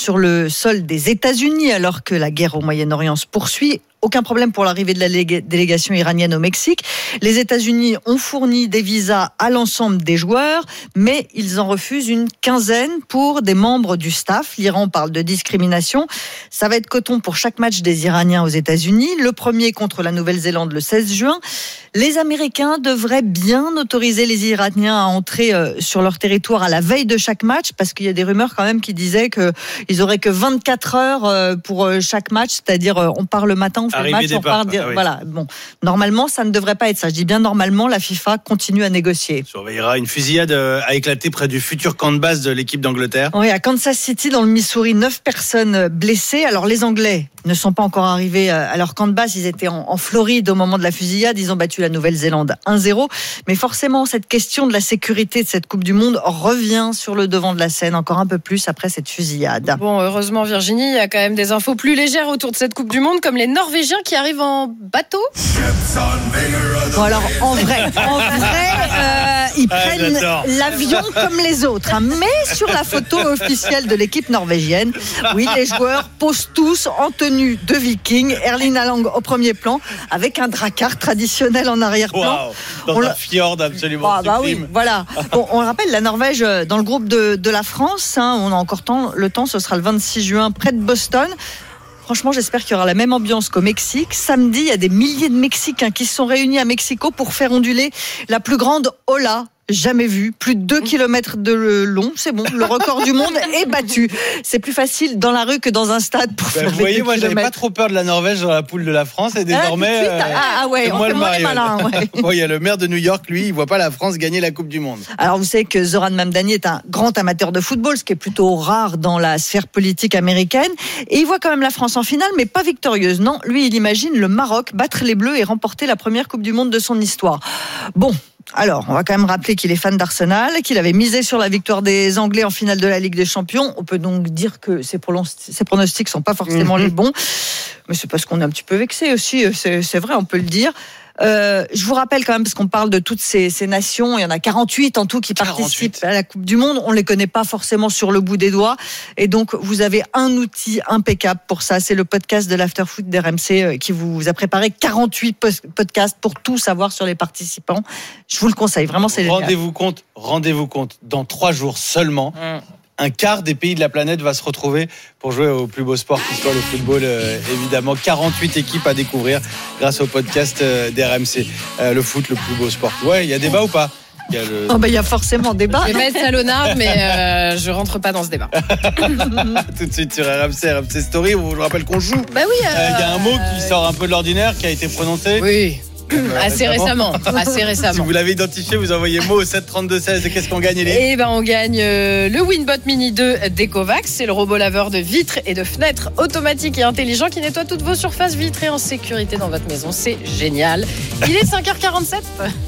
sur le sol des États-Unis alors que la guerre au Moyen-Orient se poursuit. Aucun problème pour l'arrivée de la délégation iranienne au Mexique. Les États-Unis ont fourni des visas à l'ensemble des joueurs, mais ils en refusent une quinzaine pour des membres du staff. L'Iran parle de discrimination. Ça va être coton pour chaque match des Iraniens aux États-Unis. Le premier contre la Nouvelle-Zélande le 16 juin. Les Américains devraient bien autoriser les Iraniens à entrer sur leur territoire à la veille de chaque match, parce qu'il y a des rumeurs quand même qui disaient qu'ils auraient que 24 heures pour chaque match, c'est-à-dire on part le matin, on fait le match, on part oui. Voilà. Bon, normalement, ça ne devrait pas être ça. Je dis bien normalement, la FIFA continue à négocier. Surveillera. Une fusillade a éclaté près du futur camp de base de l'équipe d'Angleterre. Oui, à Kansas City, dans le Missouri, 9 personnes blessées. Alors les Anglais ne sont pas encore arrivés à leur camp de base. Ils étaient en Floride au moment de la fusillade. Ils ont battu la Nouvelle-Zélande 1-0. Mais forcément, cette question de la sécurité de cette Coupe du Monde revient sur le devant de la scène encore un peu plus après cette fusillade. Bon, heureusement, Virginie, il y a quand même des infos plus légères autour de cette Coupe du Monde, comme les Norvégiens qui arrivent en bateau. Bon, alors, en vrai, ils prennent l'avion comme les autres. Hein. Mais sur la photo officielle de l'équipe norvégienne, oui, les joueurs posent tous en tenue de viking. Erling Haaland au premier plan, avec un dracard traditionnel en arrière-plan. Wow, dans un fjord absolument sublime. Oui, voilà. Bon, on rappelle la Norvège dans le groupe de la France. Hein, on a encore le temps, ce sera le 26 juin, près de Boston. Franchement, j'espère qu'il y aura la même ambiance qu'au Mexique. Samedi, il y a des milliers de Mexicains qui se sont réunis à Mexico pour faire onduler la plus grande ola jamais vu, plus de 2 km de long, c'est bon, le record du monde est battu. C'est plus facile dans la rue que dans un stade pour faire vous voyez, moi j'avais pas trop peur de la Norvège dans la poule de la France et désormais ouais, on fait moins les malins. Ouais. Bon, il y a le maire de New York, lui, il voit pas la France gagner la Coupe du Monde. Alors vous savez que Zoran Mamdani est un grand amateur de football, ce qui est plutôt rare dans la sphère politique américaine, et il voit quand même la France en finale, mais pas victorieuse. Non, lui il imagine le Maroc battre les Bleus et remporter la première Coupe du Monde de son histoire. Bon. Alors, on va quand même rappeler qu'il est fan d'Arsenal, qu'il avait misé sur la victoire des Anglais en finale de la Ligue des Champions. On peut donc dire que ses pronostics sont pas forcément les bons. Mais c'est parce qu'on est un petit peu vexé aussi, c'est vrai, on peut le dire. Je vous rappelle quand même, parce qu'on parle de toutes ces nations, il y en a 48 en tout qui participent à la Coupe du Monde. On ne les connaît pas forcément sur le bout des doigts. Et donc, vous avez un outil impeccable pour ça. C'est le podcast de l'Afterfoot d'RMC qui vous a préparé 48 podcasts pour tout savoir sur les participants. Je vous le conseille, vraiment, c'est génial. Rendez-vous compte, dans 3 jours seulement, un quart des pays de la planète va se retrouver pour jouer au plus beau sport qui soit le football, évidemment. 48 équipes à découvrir grâce au podcast d'RMC. Le foot, le plus beau sport. Ouais, il y a débat ou pas? Il y a forcément débat. Je vais mettre Salona, mais je rentre pas dans ce débat. Tout de suite sur RMC Story, on vous rappelle qu'on joue. Bah oui. Il y a un mot qui sort un peu de l'ordinaire, qui a été prononcé. Oui. Assez récemment. Si vous l'avez identifié, vous envoyez mot au 732-16. Et qu'est-ce qu'on gagne, Elie ? On gagne le Winbot Mini 2 d'Ecovacs. C'est le robot laveur de vitres et de fenêtres automatique et intelligent qui nettoie toutes vos surfaces vitrées en sécurité dans votre maison. C'est génial. Il est 5h47.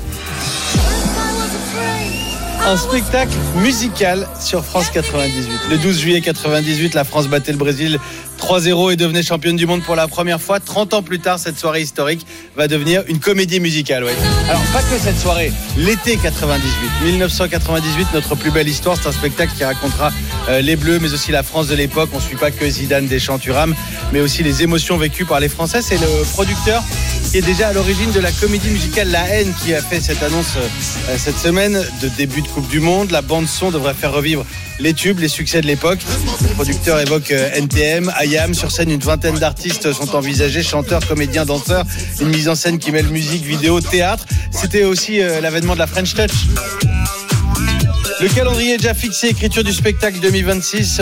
Un spectacle musical sur France 98. Le 12 juillet 98, la France battait le Brésil 3-0 et devenait championne du monde pour la première fois. 30 ans plus tard, cette soirée historique va devenir une comédie musicale. Ouais. Alors, pas que cette soirée, l'été 1998, notre plus belle histoire. C'est un spectacle qui racontera les Bleus, mais aussi la France de l'époque. On ne suit pas que Zidane, Deschamps, Thuram, mais aussi les émotions vécues par les Français. C'est le producteur qui est déjà à l'origine de la comédie musicale La Haine qui a fait cette annonce cette semaine de début de Coupe du Monde. La bande-son devrait faire revivre les tubes, les succès de l'époque. Le producteur évoque NTM, IAM. Sur scène, une vingtaine d'artistes sont envisagés, chanteurs, comédiens, danseurs. Une mise en scène qui mêle musique, vidéo, théâtre. C'était aussi l'avènement de la French Touch. Le calendrier est déjà fixé, écriture du spectacle 2026.